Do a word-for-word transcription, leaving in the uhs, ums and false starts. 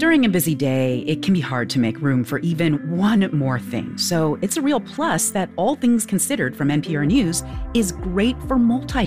During a busy day, it can be hard to make room for even one more thing. So it's a real plus that All Things Considered from N P R News is great for multitasking.